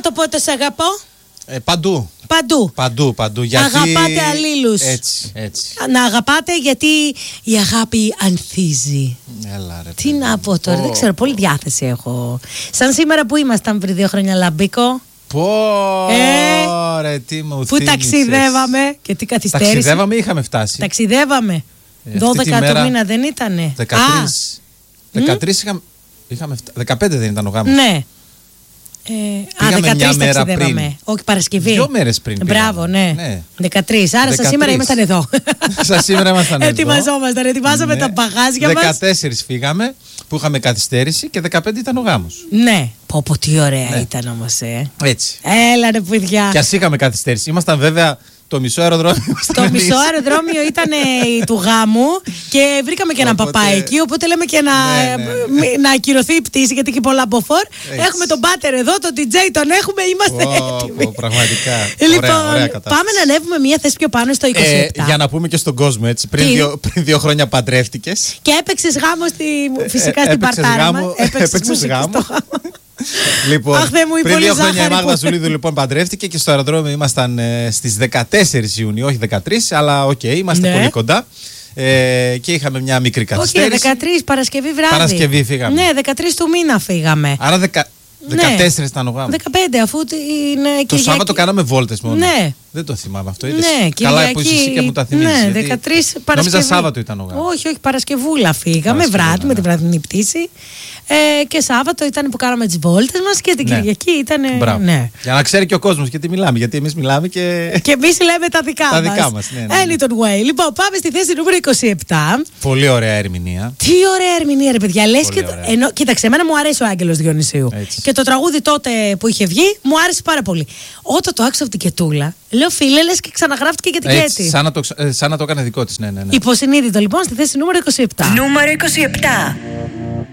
το πότε σε αγαπώ. Παντού. Παντού. Γιατί... Αγαπάτε αλλήλους. Έτσι. Να αγαπάτε γιατί η αγάπη ανθίζει. Έλα, ρε, τι να πω τώρα, δεν ξέρω, πολύ διάθεση έχω. Σαν σήμερα που ήμασταν πριν 2 χρόνια, Λαμπίκο. Ρε, τι μου που ταξιδεύαμε και τι καθυστέρηση. Ταξιδεύαμε ή είχαμε φτάσει. Ταξιδεύαμε. 12 το μήνα δεν ήτανε. 13 είχαμε φτάσει. 15 δεν ήταν ο γάμος. Ναι. 13 ταξιδεύαμε. Όχι, Παρασκευή. 2 μέρες πριν. Μπράβο, ναι. 13. Άρα σαν σήμερα ήμασταν εδώ. Σαν σήμερα ήμασταν εδώ. Ετοιμάζαμε τα μπαγάζια μας. 14 φύγαμε που είχαμε καθυστέρηση και 15 ήταν ο γάμος. Ναι. Πω, τι ωραία ήταν όμως. Έτσι. Έλα ρε παιδιά. Και ας είχαμε καθυστέρηση. Ήμασταν βέβαια. Το μισό αεροδρόμιο. Το μισό αεροδρόμιο ήταν του γάμου και βρήκαμε και ένα παπά εκεί. Οπότε λέμε και να ακυρωθεί η πτήση γιατί έχει πολλά μποφόρ. Έχουμε τον πάτερ εδώ, τον DJ τον έχουμε, είμαστε έτοιμοι. Πραγματικά. Λοιπόν, ωραία πάμε να ανέβουμε μία θέση πιο πάνω στο 27. Για να πούμε και στον κόσμο έτσι. Πριν 2 χρόνια παντρεύτηκες. Και έπαιξες γάμο φυσικά στην Παρτάρα μας. Έπαιξες γάμο. Λοιπόν, πριν 2 χρόνια η Μάγδα Ζουλίδου λοιπόν παντρεύτηκε και στο αεροδρόμιο ήμασταν στις 14 Ιουνίου, όχι 13, αλλά είμαστε πολύ κοντά. Και είχαμε μια μικρή καθυστέρηση. Όχι, 13 Παρασκευή βράδυ. Παρασκευή φύγαμε. Ναι, 13 του μήνα φύγαμε. Άρα 14 ήταν ο γάμος. 15, αφού είναι Κυριακή. Το Σάββατο κάναμε βόλτες μόνο. Ναι. Δεν το θυμάμαι αυτό. Ναι, καλά που είσαι εσύ και μου τα θυμίζεις. Ναι, 13 Παρασκευή. Νόμιζα Σάββατο ήταν ο γάμος. Όχι, Παρασκευούλα φύγαμε, βράδυ με την βραδινή πτήση. Και Σάββατο ήταν που κάναμε τις βόλτες μας και την Κυριακή ήταν. Ναι. Για να ξέρει και ο κόσμος γιατί μιλάμε. Γιατί εμείς μιλάμε και. Και εμείς λέμε τα δικά μας. Τα δικά μας. Ναι. Anyton Way. Λοιπόν, πάμε στη θέση νούμερο 27. Πολύ ωραία ερμηνεία. Τι ωραία ερμηνεία, ρε παιδιά. Λες και. Κοίταξε, εμένα μου αρέσει ο Άγγελος Διονυσίου. Και το τραγούδι τότε που είχε βγει μου άρεσε πάρα πολύ. Όταν το άκουσα από την Κετούλα, λέω φίλε, λες και ξαναγράφτηκε για την Κέτη. Σαν να το έκανε δικό της. Ναι. Υποσυνείδητο λοιπόν στη θέση νούμερο 27. Νούμερο 27.